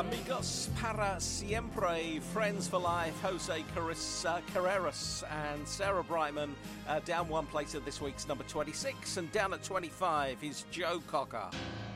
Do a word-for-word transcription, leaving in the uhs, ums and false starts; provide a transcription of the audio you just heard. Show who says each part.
Speaker 1: Amigos para siempre, friends for life, Jose Carissa, Carreras and Sarah Brightman, uh, down one place at this week's number twenty-six, and down at twenty-five is Joe Cocker.